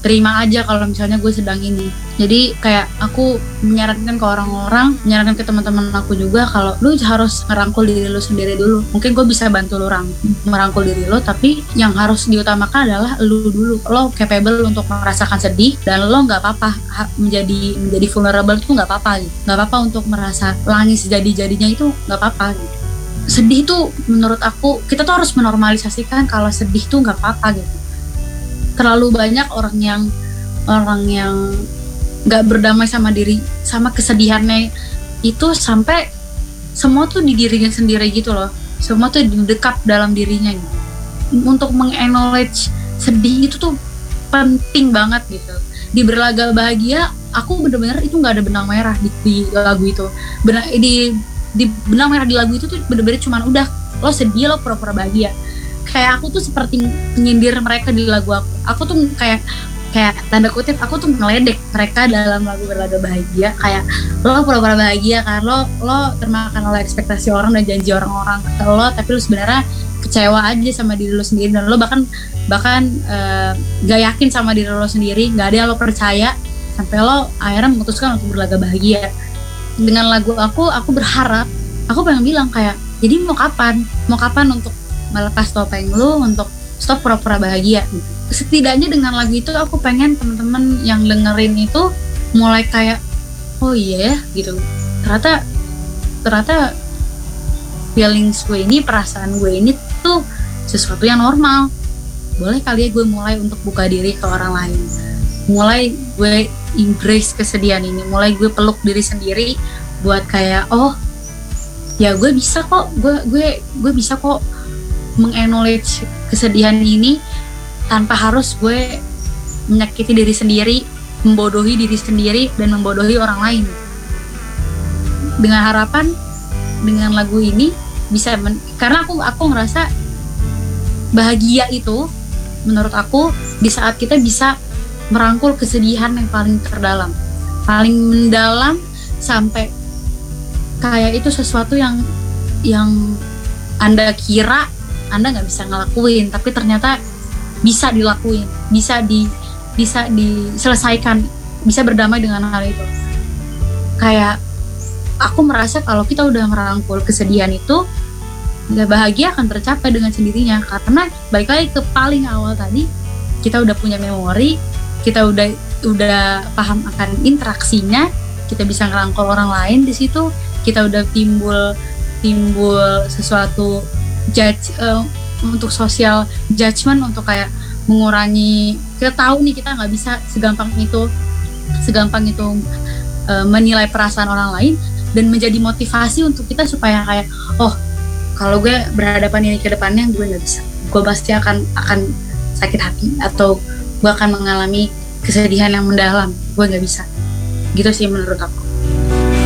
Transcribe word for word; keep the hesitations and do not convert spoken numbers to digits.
terima aja kalau misalnya gue sedang ini. Jadi kayak aku menyarankan ke orang-orang, menyarankan ke teman-teman aku juga kalau lu harus merangkul diri lu sendiri dulu. Mungkin gue bisa bantu lu rang, merangkul diri lu, tapi yang harus diutamakan adalah lu dulu. Lo capable untuk merasakan sedih dan lo nggak apa-apa menjadi menjadi vulnerable itu nggak apa-apa gitu. Nggak apa-apa untuk merasa nangis jadi-jadinya itu nggak apa-apa gitu. Sedih tuh menurut aku kita tuh harus menormalisasikan kalau sedih tuh nggak apa-apa gitu. Terlalu banyak orang yang orang yang nggak berdamai sama diri, sama kesedihannya itu sampai semua tuh di dirinya sendiri gitu loh. Semua tuh didekap dalam dirinya gitu. Untuk meng-acknowledge sedih itu tuh penting banget gitu. Di Berlaga Bahagia, aku bener-bener itu nggak ada benang merah di, di lagu itu. Benang, di di benang merah di lagu itu tuh bener-bener cuman udah lo sedih, lo pura-pura bahagia. Kayak aku tuh seperti penyindir mereka di lagu aku. Aku tuh kayak kayak tanda kutip aku tuh ngeledek mereka dalam lagu Berlaga Bahagia. Kayak lo pura-pura bahagia kan, lo lo termakan oleh ekspektasi orang dan janji orang-orang ke lo, tapi lo sebenarnya kecewa aja sama diri lo sendiri dan lo bahkan bahkan uh, gak yakin sama diri lo sendiri, gak ada yang lo percaya sampai lo akhirnya memutuskan untuk berlaga bahagia. Dengan lagu aku, aku berharap, aku pengen bilang kayak, jadi mau kapan? Mau kapan untuk melepas topeng lu, untuk stop pura-pura bahagia gitu. Setidaknya dengan lagu itu aku pengen teman-teman yang dengerin itu mulai kayak, oh iya yeah, gitu. Ternyata ternyata feelings gue ini, perasaan gue ini tuh sesuatu yang normal. Boleh kali ya gue mulai untuk buka diri ke orang lain. Mulai gue embrace kesedihan ini, mulai gue peluk diri sendiri buat kayak, oh ya gue bisa kok, gue gue gue bisa kok meng-acknowledge kesedihan ini tanpa harus gue menyakiti diri sendiri, membodohi diri sendiri dan membodohi orang lain. Dengan harapan dengan lagu ini bisa men- karena aku aku ngerasa bahagia itu menurut aku di saat kita bisa merangkul kesedihan yang paling terdalam, paling mendalam, sampai kayak itu sesuatu yang yang Anda kira Anda nggak bisa ngelakuin, tapi ternyata bisa dilakuin, bisa di bisa diselesaikan, bisa berdamai dengan hal itu. Kayak aku merasa kalau kita udah merangkul kesedihan itu, nggak bahagia akan tercapai dengan sendirinya. Karena balik lagi ke paling awal tadi, kita udah punya memori, kita udah udah paham akan interaksinya, kita bisa ngerangkul orang lain di situ, kita udah timbul timbul sesuatu judge uh, untuk social judgment, untuk kayak mengurangi, kita tahu nih kita nggak bisa segampang itu segampang itu uh, menilai perasaan orang lain, dan menjadi motivasi untuk kita supaya kayak, oh kalau gue berhadapan ini ke depannya gue nggak bisa, gue pasti akan akan sakit hati atau gue akan mengalami kesedihan yang mendalam, gue nggak bisa gitu sih menurut aku.